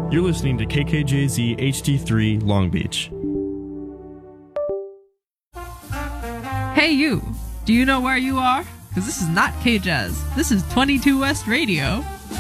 You're listening to KKJZ HD3 Long Beach. Hey you, do you know where you are? Because this is not KJazz, this is 22 West Radio.